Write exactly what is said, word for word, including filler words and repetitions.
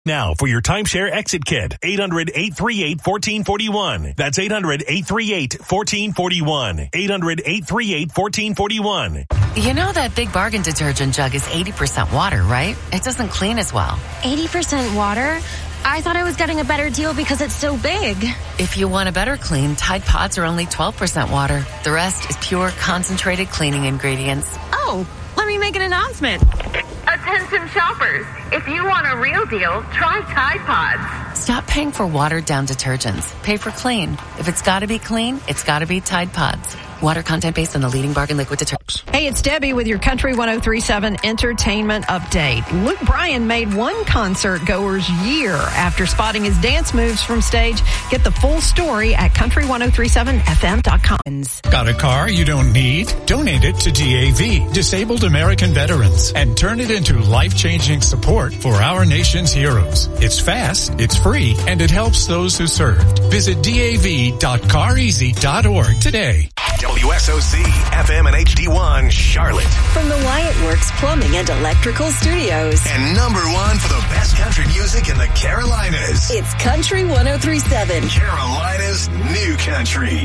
Now for your timeshare exit kit, eight hundred, eight three eight, one four four one. That's eight hundred, eight three eight, one four four one. eight hundred, eight three eight, one four four one. You know that Big Bargain detergent jug is eighty percent water, right? It doesn't clean as well. eighty percent water? I thought I was getting a better deal because it's so big. If you want a better clean, Tide Pods are only twelve percent water. The rest is pure, concentrated cleaning ingredients. Oh, let me make an announcement. Attention shoppers, if you want a real deal, try Tide Pods. Stop paying for watered-down detergents. Pay for clean. If it's got to be clean, it's got to be Tide Pods. Water content based on the leading bargain liquid detergent. Hey, it's Debbie with your Country one oh three point seven entertainment update. Luke Bryan made one concert goer's year after spotting his dance moves from stage. Get the full story at country ten thirty-seven f m dot com. Got a car you don't need? Donate it to D A V, Disabled American Veterans, and turn it into life-changing support for our nation's heroes. It's fast, it's free, and it helps those who served. Visit D A V dot car easy dot org today. W S O C, F M and H D one, Charlotte. From the Wyatt Works Plumbing and Electrical Studios. And number one for the best country music in the Carolinas. It's Country ten thirty-seven. Carolina's new country.